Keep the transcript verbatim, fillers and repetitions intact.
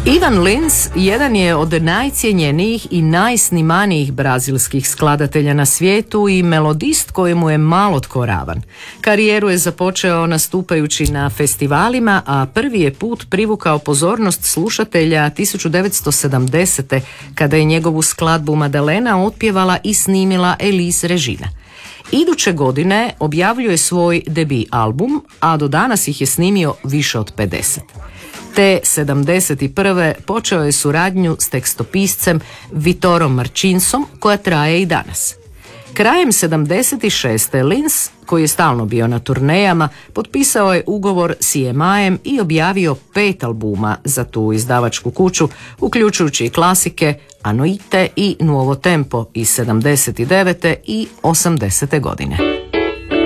Ivan Lins jedan je od najcijenjenijih i najsnimanijih brazilskih skladatelja na svijetu i melodist kojemu je malo tko ravan. Karijeru je započeo nastupajući na festivalima, a prvi je put privukao pozornost slušatelja tisuću devetsto sedamdesete. kada je njegovu skladbu Madalena otpjevala i snimila Elis Regina. Iduće godine objavljuje svoj debi album, a do danas ih je snimio više od pedeset. Te sedamdeset prve počeo je suradnju s tekstopiscem Vitorom Marcinsom, koja traje i danas. Krajem sedamdeset šeste. Lins, koji je stalno bio na turnejama, potpisao je ugovor s E M I-em i objavio pet albuma za tu izdavačku kuću, uključujući klasike A Noite i Nuovo Tempo iz sedamdeset devete i osamdesete godine.